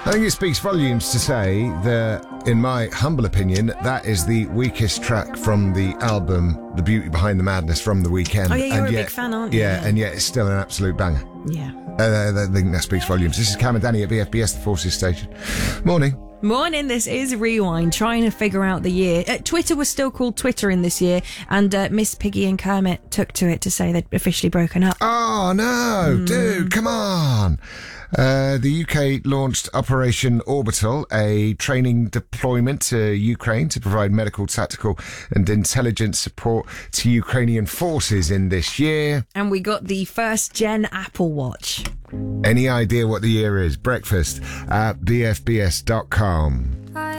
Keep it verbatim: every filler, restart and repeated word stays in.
I think it speaks volumes to say that, in my humble opinion, that is the weakest track from the album The Beauty Behind the Madness from The Weeknd. Oh yeah, you're and a yet, big fan, aren't you? Yeah, and yet it's still an absolute banger. Yeah. Uh, I think that speaks volumes. This is Cam and Danny at B F B S, the Forces Station. Morning. Morning, this is Rewind, trying to figure out the year. Uh, Twitter was still called Twitter in this year, and uh, Miss Piggy and Kermit took to it to say they'd officially broken up. Oh, no, mm. dude, come on. Uh, the U K launched Operation Orbital, a training deployment to Ukraine to provide medical, tactical and intelligence support to Ukrainian forces in this year. And we got the first gen Apple Watch. Any idea what the year is? Breakfast at B F B S dot com.